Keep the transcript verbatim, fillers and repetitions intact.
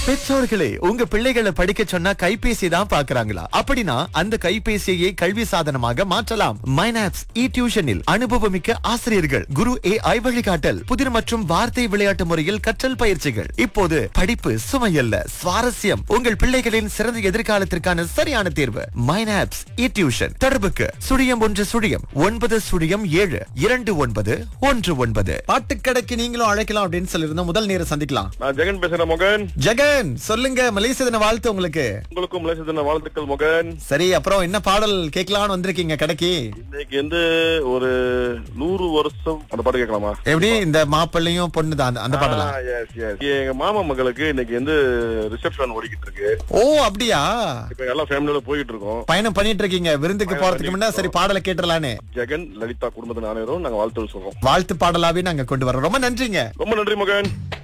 பெற்றோர்களே, உங்க பிள்ளைகளை படிக்க சொன்னா கைபேசி தான் பாக்குறாங்களா? அப்படின்னா அந்த கைபேசியை கல்வி சாதனமாக மாற்றலாம். மைனாப்ஸ் இ டியூஷனில் அனுபவமிக்க ஆசிரியர்கள், குரு ஏ ஐ வழிகாட்டல், புதிர் மற்றும் வார்த்தை விளையாட்டு முறையில் கற்றல் பயிற்சிகள். இப்போது படிப்பு சுமையல்ல, சுவாரஸ்யம். உங்கள் பிள்ளைகளின் சிறந்த எதிர்காலத்திற்கான சரியான தேர்வு மைனாப்ஸ் இ டியூஷன். தொடர்புக்கு சுழியம் ஒன்று சுழியம் ஒன்பது சுழியம் ஏழு இரண்டு ஒன்பது ஒன்று ஒன்பது. பாட்டுக்கடைக்கு நீங்களும் அழைக்கலாம் அப்படின்னு சொல்லியிருந்தோம். முதல் நேரம் சந்திக்கலாம். நான் ஜெகன் பேசுறேன் மோகன். ஜெகன், சொல்லுங்க. மலேசிய தின வாழ்த்து உங்களுக்கு. உங்களுக்கும் மலேசிய தின வாழ்த்துக்கள் மோகன். சரி, அப்புறம் என்ன பாடல் கேட்கலாம்னு வந்திருக்கீங்க கடைக்கு? இன்னைக்கு வந்து ஒரு நூறு வருஷம் அந்த பாட்டு கேட்கலாமா? எப்படி இந்த மாப்பிள்ளையும் பொண்ணு தான் அந்த பாடலா? எங்க மாமா மகளுக்கு இன்னைக்கு வந்து ரிசப்ஷன் ஓடிக்கிட்டு இருக்கு. ஓ அப்படியா? இப்ப எல்லாம் ஃபேமிலியோட போயிட்டு இருக்கோம். பயணம் பண்ணிட்டு இருக்கீங்க. விருந்துக்கு போறதுக்கு முன்னா சரி பாடலை கேட்டுலானே. ஜெகன், லலிதா குடும்பத்தின் அனைவரும் நாங்க வாழ்த்து சொல்றோம். வாழ்த்து பாடலாவே நாங்க கொண்டு வரோம். ரொம்ப நன்றிங்க. ரொம்ப நன்றி மோகன்.